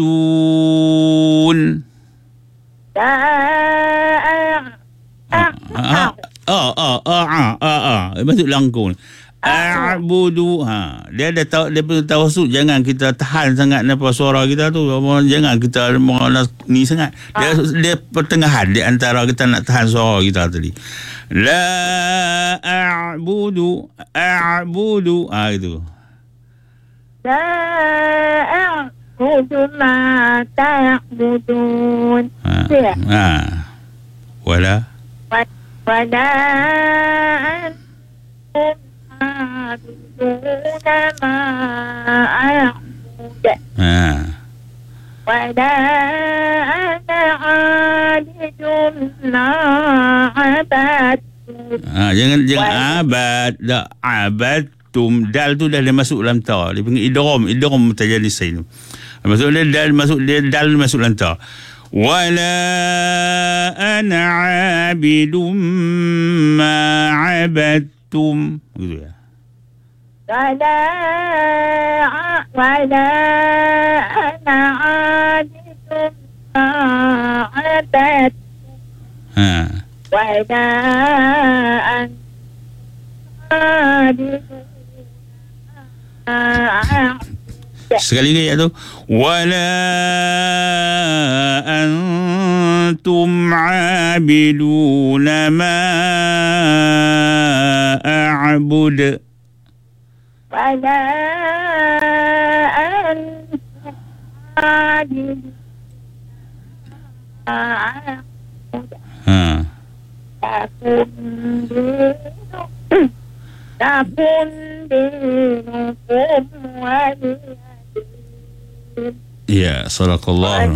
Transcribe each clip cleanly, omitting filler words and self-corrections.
Maksud langkung. A'budu. Dia ada dia punya tawassut. Jangan kita tahan sangat apa suara kita tu. Jangan kita ni sangat. Dia pertengahan di antara kita nak tahan suara kita tadi. La a'budu gitu. La a'budu ma ta'budun. Wala antum عابدون ما أعبد ولا أنا عابد ما عبدتم. Jangan abad, dah abadtum. Dal tu dah masuk dalam ta. Dia panggil idgham mutajalisain. Maksud dia dal masuk dalam ta. Wala ana abidum ma abadtum. Gitu ya. ولا أنا عابد ما عبدتم ولا أنتم عابدون ما أعبد. Sekali lagi tu. Wala antum abiduna ma a'bud. ولا أنتم عابدون ما أعبد لكم دينكم ولي دين. Ya, sadaqallah.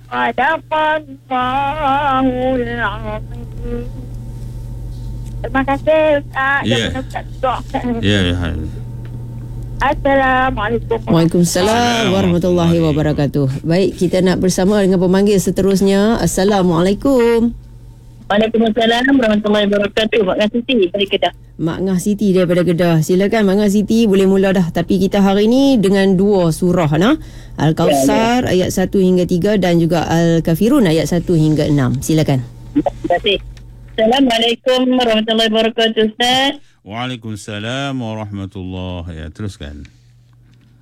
Sadaqallahul azim. Terima kasih Ustaz. Ya. Assalamualaikum. Waalaikumsalam warahmatullahi wabarakatuh. Baik, kita nak bersama dengan pemanggil seterusnya. Assalamualaikum. Waalaikumsalam warahmatullahi wabarakatuh. Mak Ngah Siti dari Kedah. Mak Ngah Siti daripada Kedah. Silakan Mak Ngah Siti, boleh mula dah. Tapi kita hari ini dengan dua surah Al-Kautsar ayat 1 hingga 3 dan juga Al-Kafirun ayat 1 hingga 6. Silakan. Terima kasih. Assalamualaikum warahmatullahi wabarakatuh, Ustaz. Waalaikumsalam warahmatullahi. Ya, teruskan.